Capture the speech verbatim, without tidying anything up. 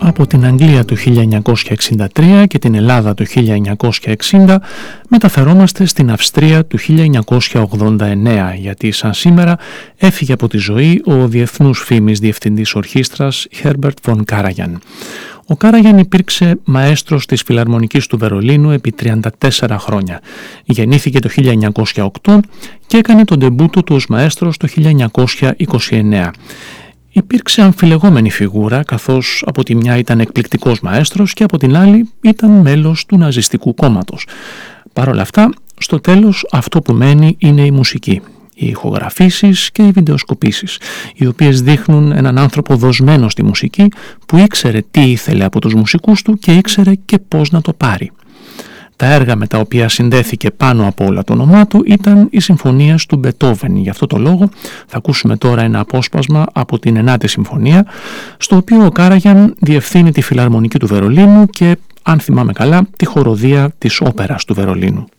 από την Αγγλία του χίλια εννιακόσια εξήντα τρία και την Ελλάδα του χίλια εννιακόσια εξήντα μεταφερόμαστε στην Αυστρία του χίλια εννιακόσια ογδόντα εννέα, γιατί σαν σήμερα έφυγε από τη ζωή ο διεθνούς φήμης διευθυντής ορχήστρας Herbert von Karajan. Ο Κάραγιαν υπήρξε μαέστρος της Φιλαρμονικής του Βερολίνου επί τριάντα τέσσερα χρόνια. Γεννήθηκε το χίλια εννιακόσια οκτώ και έκανε τον ντεμπούτο του ως μαέστρος το χίλια εννιακόσια είκοσι εννέα. Υπήρξε αμφιλεγόμενη φιγούρα, καθώς από τη μια ήταν εκπληκτικός μαέστρος και από την άλλη ήταν μέλος του ναζιστικού κόμματος. Παρ' όλα αυτά, στο τέλος αυτό που μένει είναι η μουσική, οι ηχογραφήσεις και οι βιντεοσκοπήσεις, οι οποίες δείχνουν έναν άνθρωπο δοσμένο στη μουσική που ήξερε τι ήθελε από τους μουσικούς του και ήξερε και πώς να το πάρει. Τα έργα με τα οποία συνδέθηκε πάνω από όλα το όνομά του ήταν οι συμφωνίες του Μπετόβεν. Γι' αυτό το λόγο θα ακούσουμε τώρα ένα απόσπασμα από την ενάτη συμφωνία, στο οποίο ο Κάραγιαν διευθύνει τη Φιλαρμονική του Βερολίνου και, αν θυμάμαι καλά, τη χοροδία της Όπερας του Βερολίνου.